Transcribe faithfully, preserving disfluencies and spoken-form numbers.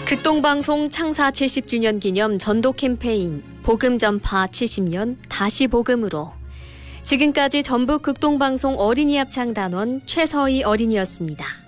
극동방송 창사 칠십 주년 기념 전도 캠페인 복음 전파 칠십 년 다시 복음으로. 지금까지 전북 극동방송 어린이 합창단원 최서희 어린이였습니다.